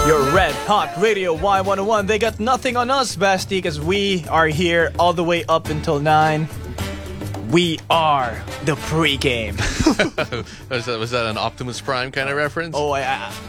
Your Red Hot Radio Y101. They got nothing on us, Basti, because we are here all the way up until 9. We are the pregame. was that an Optimus Prime kind of reference? Oh,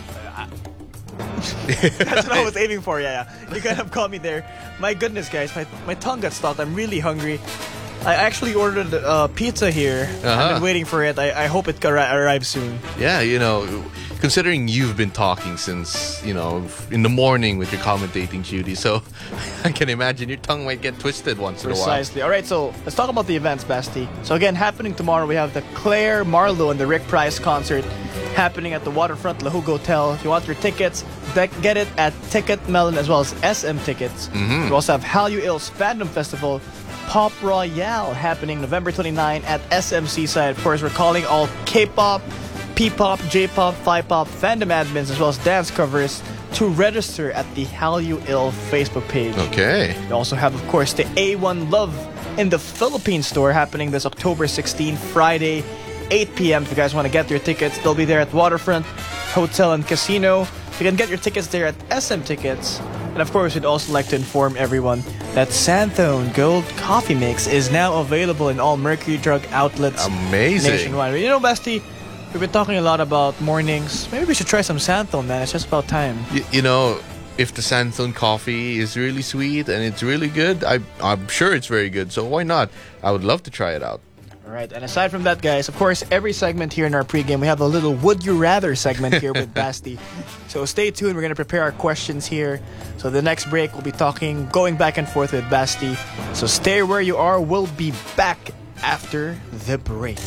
that's what I was aiming for, yeah. You kind of caught me there. My goodness, guys, my tongue got stopped. I'm really hungry. I actually ordered pizza here. I've been waiting for it. I hope it arrives soon. Yeah, considering you've been talking since, in the morning with your commentating duty, so I can imagine your tongue might get twisted once in a while. Precisely. All right, so let's talk about the events, Basti. So again, happening tomorrow, we have the Claire Marlowe and the Rick Price concert happening at the Waterfront La Hogue Hotel. If you want your tickets, get it at Ticket Melon as well as SM Tickets. We also have Hallyu Ill's Fandom Festival, Pop Royale, happening November 29 at SM Seaside. Of course, we're calling all K-pop, P-pop, J-pop, Phi-pop fandom admins as well as dance covers to register at the Hallyu Ill Facebook page. Okay. We also have, of course, the A1 Love in the Philippines store happening this October 16, Friday, 8 p.m. If you guys want to get your tickets, they'll be there at Waterfront Hotel and Casino. You can get your tickets there at SM Tickets. And of course, we'd also like to inform everyone that Santhone Gold Coffee Mix is now available in all Mercury Drug outlets nationwide. You know, Basti, we've been talking a lot about mornings. Maybe we should try some Santhone, man. It's just about time. If the Santhone coffee is really sweet and it's really good, I'm sure it's very good. So why not? I would love to try it out. All right, and aside from that, guys, of course, every segment here in our pregame, we have a little Would You Rather segment here with Basti. So stay tuned. We're going to prepare our questions here. So the next break, we'll be going back and forth with Basti. So stay where you are. We'll be back after the break.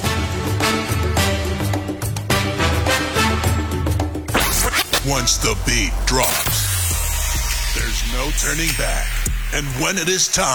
Once the beat drops, there's no turning back. And when it is time